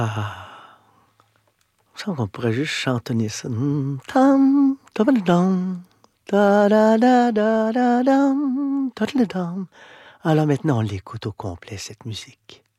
Il me semble qu'on pourrait juste chantonner ça. Tam, tabadadam, da-da-da-da-da-dam, tadadadam. Alors maintenant, on l'écoute au complet, cette musique.